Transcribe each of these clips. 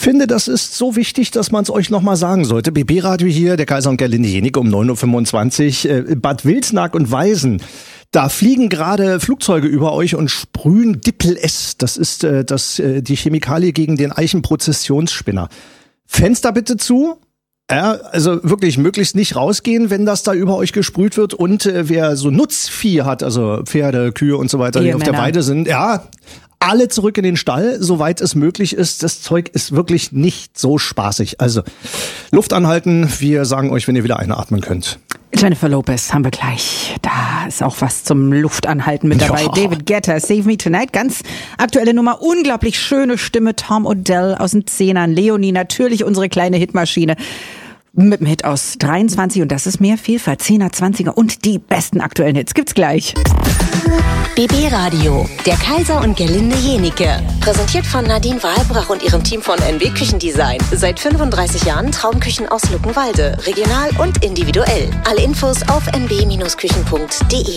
finde, das ist so wichtig, dass man es euch nochmal sagen sollte. BB Radio hier, der Kaiser und Gerlinde Jenike um 9.25 Uhr. Bad Wilsnack und Weisen. Da fliegen gerade Flugzeuge über euch und sprühen Dippel-S. Das ist die Chemikalie gegen den Eichenprozessionsspinner. Fenster bitte zu. Ja, also wirklich möglichst nicht rausgehen, wenn das da über euch gesprüht wird. Und wer so Nutzvieh hat, also Pferde, Kühe und so weiter, die auf der Weide sind, ja, alle zurück in den Stall, soweit es möglich ist. Das Zeug ist wirklich nicht so spaßig. Also Luft anhalten, wir sagen euch, wenn ihr wieder einatmen könnt. Jennifer Lopez haben wir gleich. Da ist auch was zum Luftanhalten mit dabei. Ja. David Guetta, Save Me Tonight. Ganz aktuelle Nummer, unglaublich schöne Stimme. Tom Odell aus den 10ern. Leonie, natürlich unsere kleine Hitmaschine. Mit dem Hit aus 23 und das ist mehr Vielfalt. 10er, 20er und die besten aktuellen Hits gibt's gleich. BB Radio, der Kaiser und Gerlinde Jenike. Präsentiert von Nadine Wahlbrach und ihrem Team von NW Küchendesign. Seit 35 Jahren Traumküchen aus Luckenwalde. Regional und individuell. Alle Infos auf nb-küchen.de.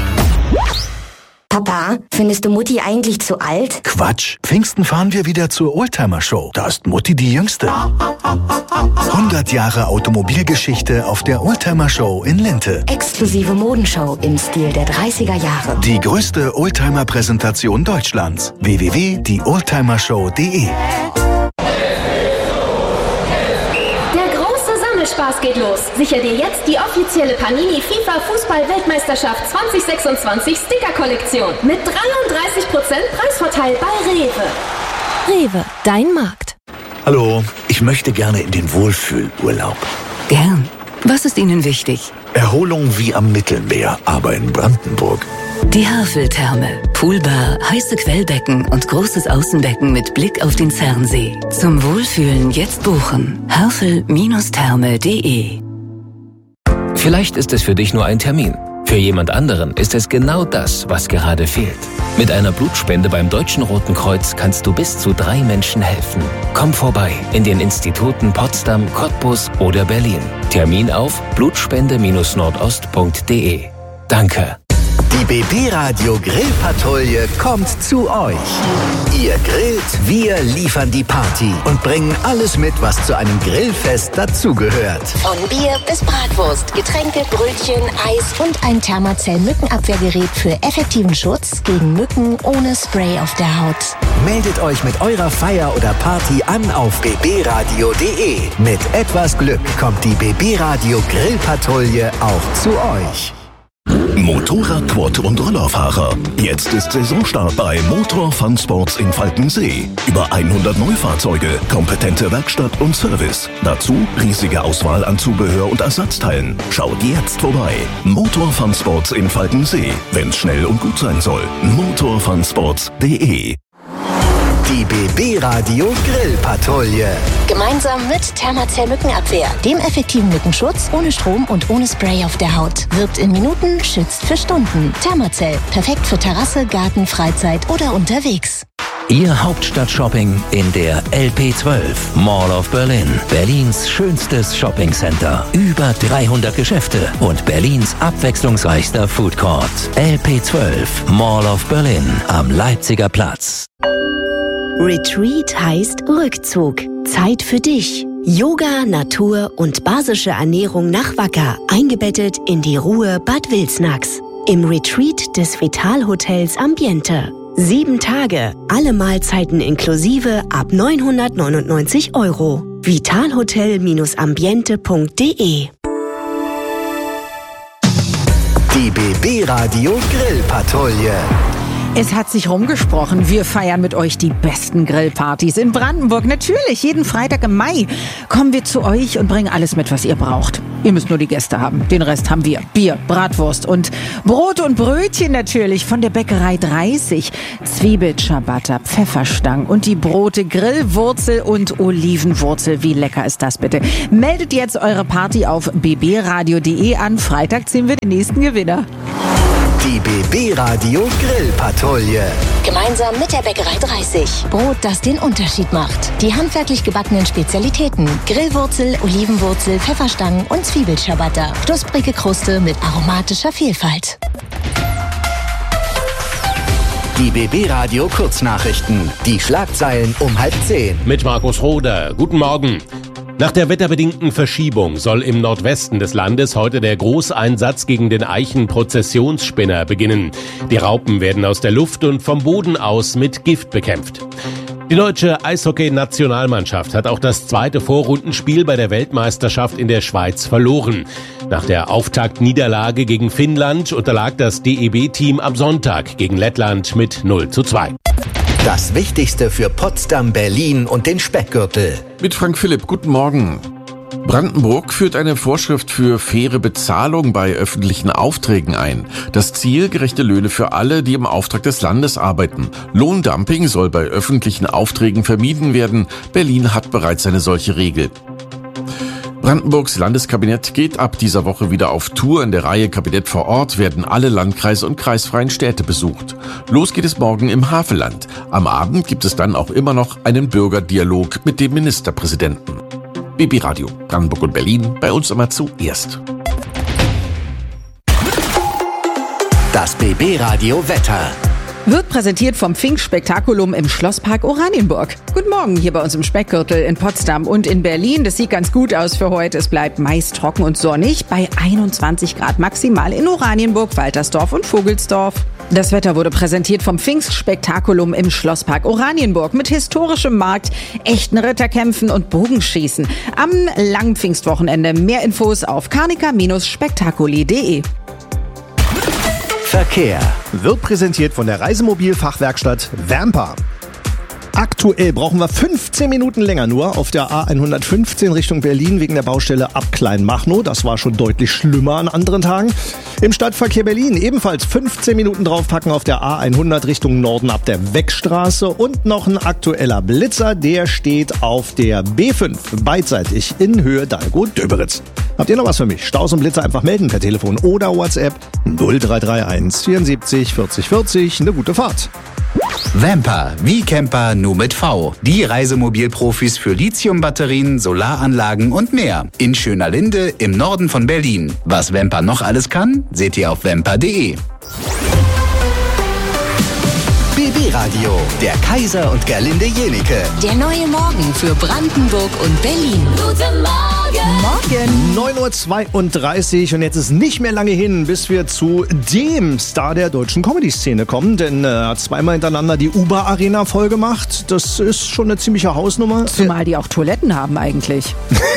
Papa, findest du Mutti eigentlich zu alt? Quatsch. Pfingsten fahren wir wieder zur Oldtimer-Show. Da ist Mutti die Jüngste. 100 Jahre Automobilgeschichte auf der Oldtimer-Show in Linte. Exklusive Modenshow im Stil der 30er Jahre. Die größte Oldtimer-Präsentation Deutschlands. www.dioldtimershow.de. Spaß geht los. Sicher dir jetzt die offizielle Panini FIFA Fußball-Weltmeisterschaft 2026 Sticker-Kollektion mit 33% Preisvorteil bei Rewe. Rewe, dein Markt. Hallo, ich möchte gerne in den Wohlfühlurlaub. Gern. Was ist Ihnen wichtig? Erholung wie am Mittelmeer, aber in Brandenburg. Die Haveltherme. Poolbar, heiße Quellbecken und großes Außenbecken mit Blick auf den Zernsee. Zum Wohlfühlen jetzt buchen. havel-therme.de. Vielleicht ist es für dich nur ein Termin. Für jemand anderen ist es genau das, was gerade fehlt. Mit einer Blutspende beim Deutschen Roten Kreuz kannst du bis zu 3 Menschen helfen. Komm vorbei in den Instituten Potsdam, Cottbus oder Berlin. Termin auf blutspende-nordost.de. Danke. Die BB Radio Grillpatrouille kommt zu euch. Ihr grillt, wir liefern die Party und bringen alles mit, was zu einem Grillfest dazugehört. Von Bier bis Bratwurst, Getränke, Brötchen, Eis und ein Thermacell-Mückenabwehrgerät für effektiven Schutz gegen Mücken ohne Spray auf der Haut. Meldet euch mit eurer Feier oder Party an auf bbradio.de. Mit etwas Glück kommt die BB Radio Grillpatrouille auch zu euch. Motorrad, Quad und Rollerfahrer. Jetzt ist Saisonstart bei Motor Fun Sports in Falkensee. Über 100 Neufahrzeuge, kompetente Werkstatt und Service. Dazu riesige Auswahl an Zubehör und Ersatzteilen. Schaut jetzt vorbei. Motor Fun Sports in Falkensee. Wenn's schnell und gut sein soll. motorfunsports.de. Die BB Radio Grillpatrouille. Gemeinsam mit Thermacell Mückenabwehr, dem effektiven Mückenschutz ohne Strom und ohne Spray auf der Haut. Wirkt in Minuten, schützt für Stunden. Thermacell, perfekt für Terrasse, Garten, Freizeit oder unterwegs. Ihr Hauptstadt-Shopping in der LP12 Mall of Berlin. Berlins schönstes Shoppingcenter. Über 300 Geschäfte und Berlins abwechslungsreichster Food Court. LP12 Mall of Berlin am Leipziger Platz. Retreat heißt Rückzug. Zeit für dich. Yoga, Natur und basische Ernährung nach Wacker. Eingebettet in die Ruhe Bad Wilsnacks. Im Retreat des Vital-Hotels Ambiente. 7 Tage, alle Mahlzeiten inklusive ab 999 €. vitalhotel-ambiente.de. Die BB Radio Grillpatrouille. Es hat sich rumgesprochen, wir feiern mit euch die besten Grillpartys in Brandenburg. Natürlich, jeden Freitag im Mai kommen wir zu euch und bringen alles mit, was ihr braucht. Ihr müsst nur die Gäste haben, den Rest haben wir. Bier, Bratwurst und Brot und Brötchen natürlich von der Bäckerei 30. Zwiebelciabatta, Pfefferstangen und die Brote Grillwurzel und Olivenwurzel. Wie lecker ist das bitte? Meldet jetzt eure Party auf bbradio.de an. Freitag ziehen wir den nächsten Gewinner. Die BB Radio Grillpatrouille. Gemeinsam mit der Bäckerei 30. Brot, das den Unterschied macht. Die handwerklich gebackenen Spezialitäten. Grillwurzel, Olivenwurzel, Pfefferstangen und Zwiebelciabatta. Knusprige Kruste mit aromatischer Vielfalt. Die BB Radio Kurznachrichten. Die Schlagzeilen um 9:30. Mit Markus Roder. Guten Morgen. Nach der wetterbedingten Verschiebung soll im Nordwesten des Landes heute der Großeinsatz gegen den Eichenprozessionsspinner beginnen. Die Raupen werden aus der Luft und vom Boden aus mit Gift bekämpft. Die deutsche Eishockey-Nationalmannschaft hat auch das zweite Vorrundenspiel bei der Weltmeisterschaft in der Schweiz verloren. Nach der Auftaktniederlage gegen Finnland unterlag das DEB-Team am Sonntag gegen Lettland mit 0:2. Das Wichtigste für Potsdam, Berlin und den Speckgürtel. Mit Frank Philipp, guten Morgen. Brandenburg führt eine Vorschrift für faire Bezahlung bei öffentlichen Aufträgen ein. Das Ziel: gerechte Löhne für alle, die im Auftrag des Landes arbeiten. Lohndumping soll bei öffentlichen Aufträgen vermieden werden. Berlin hat bereits eine solche Regel. Brandenburgs Landeskabinett geht ab dieser Woche wieder auf Tour. In der Reihe Kabinett vor Ort werden alle Landkreise und kreisfreien Städte besucht. Los geht es morgen im Havelland. Am Abend gibt es dann auch immer noch einen Bürgerdialog mit dem Ministerpräsidenten. BB Radio, Brandenburg und Berlin, bei uns immer zuerst. Das BB Radio Wetter. Wird präsentiert vom Pfingstspektakulum im Schlosspark Oranienburg. Guten Morgen hier bei uns im Speckgürtel in Potsdam und in Berlin. Das sieht ganz gut aus für heute. Es bleibt meist trocken und sonnig bei 21 Grad maximal in Oranienburg, Waltersdorf und Vogelsdorf. Das Wetter wurde präsentiert vom Pfingstspektakulum im Schlosspark Oranienburg mit historischem Markt, echten Ritterkämpfen und Bogenschießen. Am langen Pfingstwochenende mehr Infos auf carnica-spektakuli.de. Verkehr wird präsentiert von der Reisemobilfachwerkstatt Vampa. Aktuell brauchen wir 15 Minuten länger nur auf der A115 Richtung Berlin wegen der Baustelle ab Kleinmachnow. Das war schon deutlich schlimmer an anderen Tagen. Im Stadtverkehr Berlin ebenfalls 15 Minuten draufpacken auf der A100 Richtung Norden ab der Weckstraße. Und noch ein aktueller Blitzer, der steht auf der B5 beidseitig in Höhe Dahlgow-Döberitz. Habt ihr noch was für mich? Staus und Blitzer einfach melden per Telefon oder WhatsApp 0331 74 40 40. Eine gute Fahrt. Vampa, wie Camper, nur mit V. Die Reisemobilprofis für Lithiumbatterien, Solaranlagen und mehr. In Schöner Linde im Norden von Berlin. Was Vampa noch alles kann, seht ihr auf vampa.de. BB Radio, der Kaiser und Gerlinde Jenike. Der neue Morgen für Brandenburg und Berlin. Guten Morgen. 9:32 Uhr und jetzt ist nicht mehr lange hin, bis wir zu dem Star der deutschen Comedy-Szene kommen, denn er hat zweimal hintereinander die Uber-Arena voll gemacht. Das ist schon eine ziemliche Hausnummer. Zumal die auch Toiletten haben eigentlich.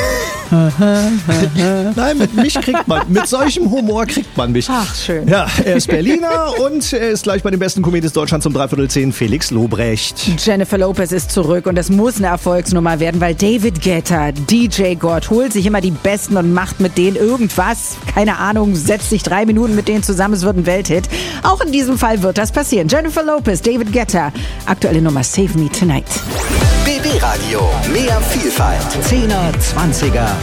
Nein, mit solchem Humor kriegt man mich. Ach, schön. Ja, er ist Berliner und er ist gleich bei den besten Comedians Deutschlands um 9:45, Felix Lobrecht. Jennifer Lopez ist zurück und das muss eine Erfolgsnummer werden, weil David Guetta, DJ Gott, holt sich immer die Besten und macht mit denen irgendwas. Keine Ahnung, setzt sich 3 Minuten mit denen zusammen, es wird ein Welthit. Auch in diesem Fall wird das passieren. Jennifer Lopez, David Guetta, aktuelle Nummer Save Me Tonight. BB Radio, mehr Vielfalt. 10er, 20er.